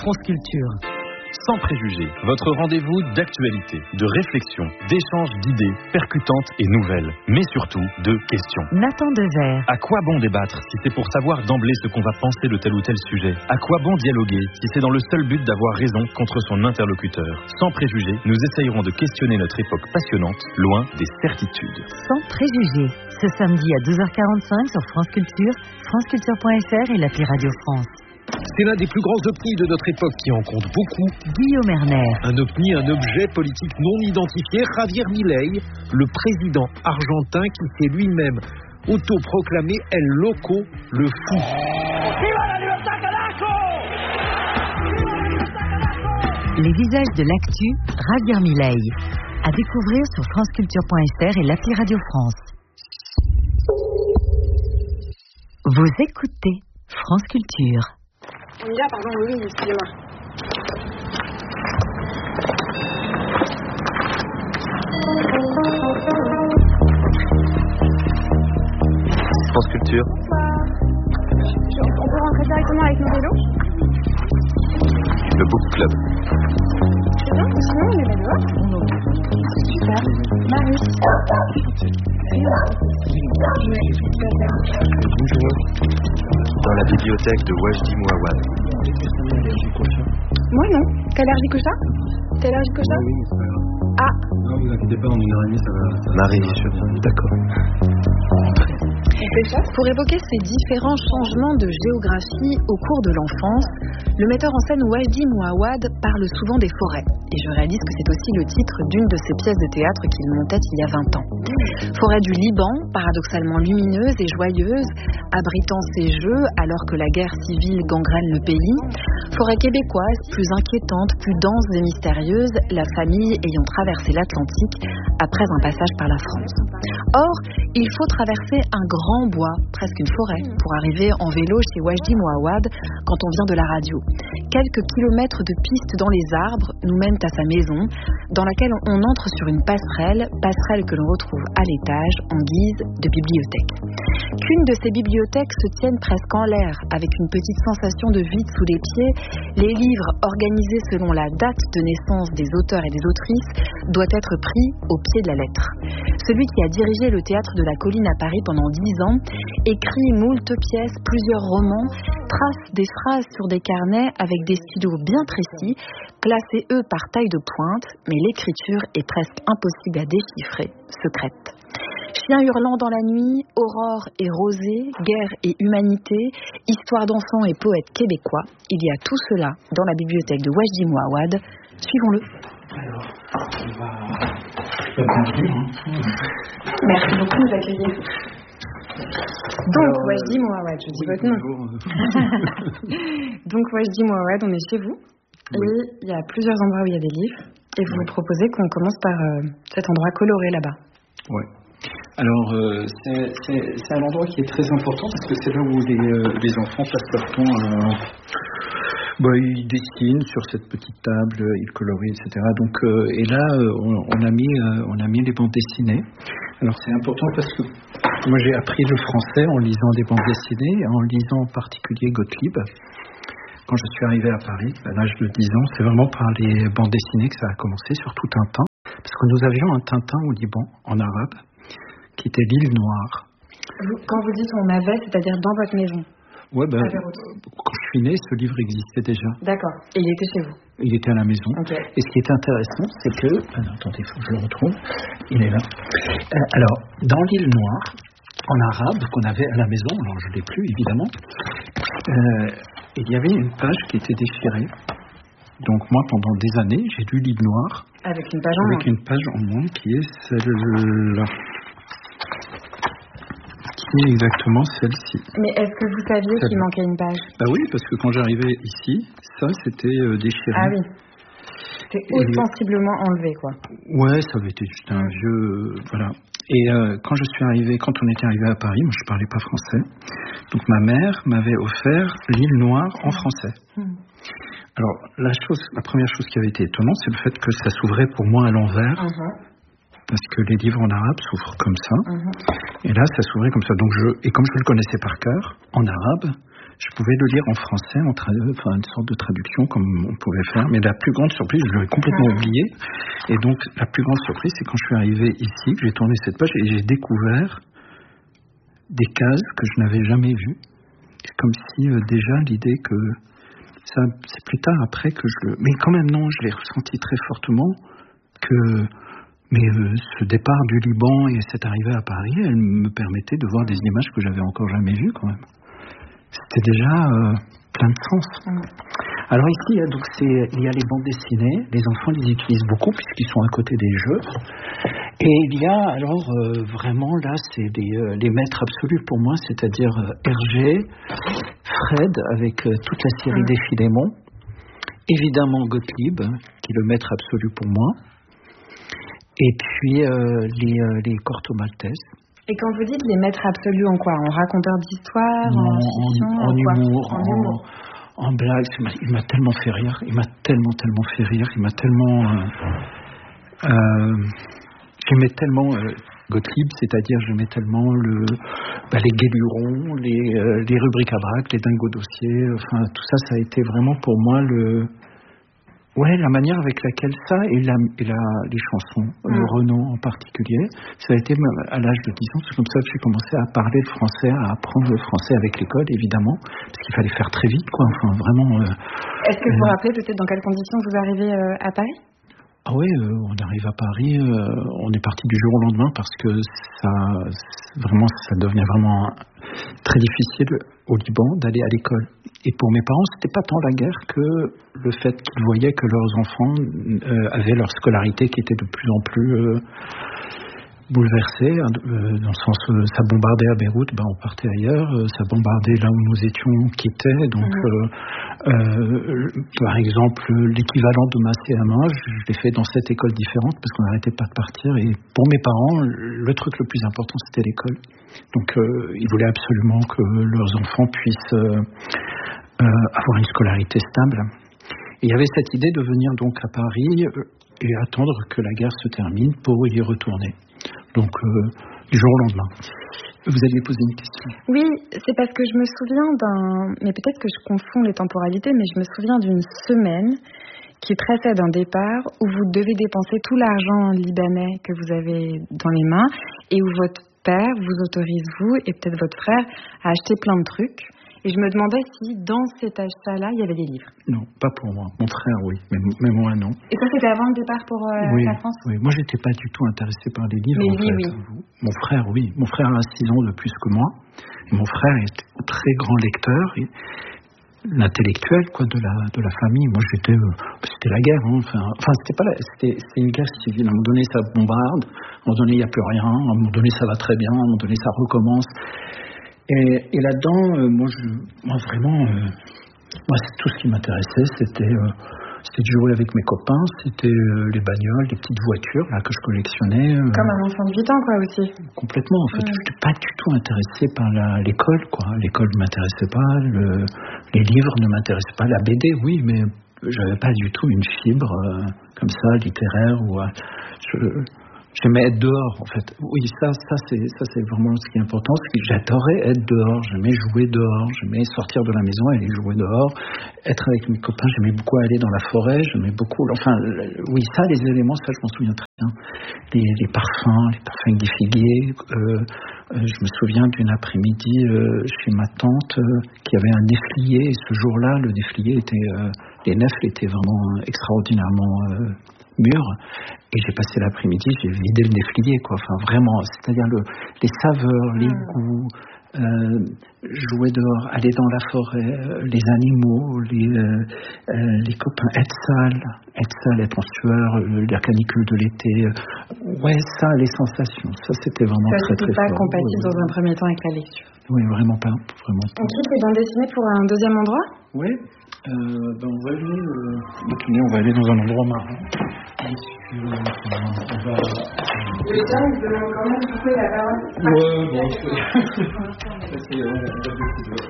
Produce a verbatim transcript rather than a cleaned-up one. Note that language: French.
France Culture. Sans préjugés, votre rendez-vous d'actualité, de réflexion, d'échange d'idées percutantes et nouvelles, mais surtout de questions. Nathan Dever. À quoi bon débattre si c'est pour savoir d'emblée ce qu'on va penser de tel ou tel sujet? À quoi bon dialoguer si c'est dans le seul but d'avoir raison contre son interlocuteur? Sans préjugés, nous essayerons de questionner notre époque passionnante, loin des certitudes. Sans préjugés, ce samedi à douze heures quarante-cinq sur France Culture, franceculture point f r et l'appli Radio France. C'est l'un des plus grands ovnis de notre époque qui en compte beaucoup. Guillaume Erner. Un ovni, un objet politique non identifié, Javier Milei, le président argentin qui s'est lui-même autoproclamé El Loco, le fou. Les visages de l'actu, Javier Milei. À découvrir sur franceculture point f r et l'appli Radio France. Vous écoutez France Culture. On y va, pardon, oui, oui, excusez-moi. France Culture. On peut rentrer directement avec mon vélo? Le Book Club. C'est bien, sinon on est pas dehors. Super. Marie. Bonjour. Dans la bibliothèque de Wajdi Mouawad. Moi non. T'es allergique au chat? T'es allergique au chat? Oui, c'est pas grave. Ah. Non, vous inquiétez pas, en une heure et demie, ça va. Ça Marie, va, ça va. d'accord. Pour évoquer ces différents changements de géographie au cours de l'enfance, le metteur en scène Wajdi Mouawad parle souvent des forêts. Et je réalise que c'est aussi le titre d'une de ses pièces de théâtre qu'il montait il y a vingt ans. Forêt du Liban, paradoxalement lumineuse et joyeuse, abritant ses jeux alors que la guerre civile gangrène le pays. Forêt québécoise, plus inquiétante, plus dense et mystérieuse, la famille ayant traversé l'Atlantique après un passage par la France. Or, il faut traverser un grand bois, presque une forêt, pour arriver en vélo chez Wajdi Mouawad quand on vient de la radio. Quelques kilomètres de pistes dans les arbres nous mènent à sa maison, dans laquelle on entre sur une passerelle, passerelle que l'on retrouve à l'étage en guise de bibliothèque. Qu'une de ces bibliothèques se tienne presque en l'air, avec une petite sensation de vide sous les pieds, les livres organisés selon la date de naissance des auteurs et des autrices doit être pris au pied de la lettre. Celui qui a dirigé le théâtre de la Colline à Paris pendant dix ans, écrit moult pièces, plusieurs romans, trace des phrases sur des carnets avec des stylos bien précis, placés eux par taille de pointe, mais l'écriture est presque impossible à déchiffrer, secrète. Chien hurlant dans la nuit, aurore et rosée, guerre et humanité, histoire d'enfants et poètes québécois, il y a tout cela dans la bibliothèque de Wajdi Mouawad. Suivons-le. Alors, on va... Merci beaucoup de nous accueillir. Donc, Alors, Wajdi Mouawad, je dis oui, votre nom. Donc, Wajdi Mouawad, on est chez vous. Oui. Et il y a plusieurs endroits où il y a des livres. Et vous oui. nous proposez qu'on commence par euh, cet endroit coloré là-bas. Oui. Alors, euh, c'est, c'est, c'est un endroit qui est très important parce que c'est là où les, euh, les enfants passent leur temps à... Bah, ils dessinent sur cette petite table, ils colorient, et cetera. Donc, euh, et là, on, on, a mis, euh, on a mis les bandes dessinées. Alors, c'est important parce que moi, j'ai appris le français en lisant des bandes dessinées, en lisant en particulier Gottlieb. Quand je suis arrivé à Paris, à l'âge de dix ans, c'est vraiment par les bandes dessinées que ça a commencé, surtout Tintin. Parce que nous avions un Tintin au Liban, en arabe, qui était l'île Noire. Vous, quand vous dites on avait, c'est-à-dire dans votre maison? Ouais, ben, quand je suis né, ce livre existait déjà. D'accord. Et il était chez vous? Il était à la maison. Okay. Et ce qui est intéressant, c'est que... Alors, attendez, il faut que je le retrouve. Il est là. Euh, alors, dans l'île Noire, en arabe, qu'on avait à la maison, alors je ne l'ai plus, évidemment, euh, il y avait une page qui était déchirée. Donc, moi, pendant des années, j'ai lu l'île Noire. Avec une page en Avec moins. une page en moins, qui est celle-là. Exactement celle-ci. Mais est-ce que vous saviez celle qu'il manquait une page? Bah oui, parce que quand j'arrivais ici, ça c'était euh, déchiré. Ah oui. C'était ostensiblement enlevé, quoi. Ouais, ça avait été juste un vieux, euh, voilà. Et euh, quand je suis arrivé, quand on était arrivé à Paris, moi je parlais pas français, donc ma mère m'avait offert l'île Noire en français. Mmh. Alors la chose, la première chose qui avait été étonnante, c'est le fait que ça s'ouvrait pour moi à l'envers. Mmh. Parce que les livres en arabe s'ouvrent comme ça. Mmh. Et là, ça s'ouvrait comme ça. Donc je, et comme je le connaissais par cœur, en arabe, je pouvais le lire en français, en tra- enfin une sorte de traduction comme on pouvait faire. Mais la plus grande surprise, je l'avais complètement oublié. Et donc la plus grande surprise, c'est quand je suis arrivé ici, que j'ai tourné cette page et j'ai découvert des cases que je n'avais jamais vues. C'est comme si euh, déjà l'idée que ça, c'est plus tard après que je le... Mais quand même non, je l'ai ressenti très fortement que mais euh, ce départ du Liban et cette arrivée à Paris, elle me permettait de voir des images que j'avais encore jamais vues quand même. C'était déjà euh, plein de sens. Mmh. Alors ici, donc c'est, il y a les bandes dessinées, les enfants les utilisent beaucoup puisqu'ils sont à côté des jeux. Et il y a alors euh, vraiment là, c'est les, euh, les maîtres absolus pour moi, c'est-à-dire euh, Hergé, Fred avec euh, toute la série mmh. des Philémons, évidemment Gottlieb, qui est le maître absolu pour moi, et puis euh, les, euh, les Corto Maltese. Et quand vous dites les maîtres absolus, en quoi? En raconteur d'histoire, non, en fiction, en, en, en, humour, en, en humour, en, en blague. Il m'a tellement fait rire, il m'a tellement, tellement fait rire, il m'a tellement... Euh, euh, j'aimais tellement euh, Gottlieb, c'est-à-dire j'aimais tellement le, bah, les guélurons, les, euh, les rubriques à braque, les dingos dossiers, enfin tout ça, ça a été vraiment pour moi le... Ouais, la manière avec laquelle ça et, la, et la, les chansons, mmh. le Renaud en particulier, ça a été à l'âge de dix ans, c'est comme ça que j'ai commencé à parler le français, à apprendre le français avec l'école, évidemment, parce qu'il fallait faire très vite, quoi, enfin vraiment... Euh, Est-ce que vous vous euh, rappelez peut-être dans quelles conditions vous arrivez euh, à Paris ? Ah oui, euh, on arrive à Paris, euh, on est parti du jour au lendemain parce que ça, vraiment, ça devenait vraiment très difficile au Liban d'aller à l'école. Et pour mes parents, c'était pas tant la guerre que le fait qu'ils voyaient que leurs enfants euh, avaient leur scolarité qui était de plus en plus euh, bouleversée, euh, dans le sens euh, ça bombardait à Beyrouth, ben on partait ailleurs, euh, ça bombardait là où nous étions quittés, donc mmh. euh, euh, par exemple l'équivalent de ma C M un, je, je l'ai fait dans sept écoles différentes parce qu'on n'arrêtait pas de partir, et pour mes parents le truc le plus important c'était l'école, donc euh, ils voulaient absolument que leurs enfants puissent euh, euh, avoir une scolarité stable, et il y avait cette idée de venir donc à Paris euh, et attendre que la guerre se termine pour y retourner. Donc, euh, du jour au lendemain. Vous alliez poser une question. Oui, c'est parce que je me souviens d'un... Mais peut-être que je confonds les temporalités, mais je me souviens d'une semaine qui précède un départ où vous devez dépenser tout l'argent libanais que vous avez dans les mains et où votre père vous autorise, vous et peut-être votre frère, à acheter plein de trucs. Et je me demandais si, dans cet achat-là, il y avait des livres. Non, pas pour moi. Mon frère, oui, mais, mais moi, non. Et ça, c'était avant le départ pour euh, oui, la France ? Oui, moi, je n'étais pas du tout intéressé par les livres. Mais en lui, fait. oui. Mon frère, oui. Mon frère a six ans de plus que moi. Et mon frère est un très grand lecteur, et l'intellectuel quoi, de, la, de la famille. Moi, j'étais... Euh, c'était la guerre. Hein, enfin, enfin, c'était pas la, c'était, c'était une guerre civile. À un moment donné, ça bombarde. À un moment donné, il n'y a plus rien. À un moment donné, ça va très bien. À un moment donné, ça recommence. Et, et là-dedans, euh, moi, je, moi vraiment, euh, moi, tout ce qui m'intéressait, c'était, euh, c'était de jouer avec mes copains, c'était euh, les bagnoles, les petites voitures là que je collectionnais. Euh, Comme un enfant de huit ans, quoi, aussi. Complètement. En fait, mmh. je n'étais pas du tout intéressé par la, l'école, quoi. L'école ne m'intéressait pas, le, les livres ne m'intéressaient pas, la B D, oui, mais j'avais pas du tout une fibre euh, comme ça littéraire ou. Euh, je, J'aimais être dehors, en fait. Oui, ça, ça, c'est, ça, c'est vraiment ce qui est important. C'est que j'adorais être dehors. J'aimais jouer dehors. J'aimais sortir de la maison et aller jouer dehors. Être avec mes copains. J'aimais beaucoup aller dans la forêt. J'aimais beaucoup. Enfin, oui, ça, les éléments, ça, je m'en souviens très bien. Les, les parfums, les parfums avec des figuiers. Euh, euh, je me souviens d'une après-midi euh, chez ma tante euh, qui avait un déflier. Et ce jour-là, le déflier était, euh, les nefles étaient vraiment extraordinairement euh, mûrs. Et j'ai passé l'après-midi, j'ai vidé le déflier, quoi. Enfin, vraiment, c'est-à-dire le, les saveurs, les mmh. goûts, euh, jouer dehors, aller dans la forêt, euh, les animaux, les, euh, euh, les copains, être sale, être sale, être en sueur, euh, la canicule de l'été. Euh, ouais, ça, les sensations, ça, c'était vraiment ça, très, très fort. Ça, c'était pas compatible oui, dans un premier temps avec la lecture. Oui, vraiment pas. Vraiment pas. On quitte les bandes dessinées pour un deuxième endroit ? Oui. Euh, ben on va aller, euh, on va aller dans un endroit marrant. Euh, on va... Les gens, ils demandent quand même de couper la parole. Ouais, bon, c'est... c'est, on va décider.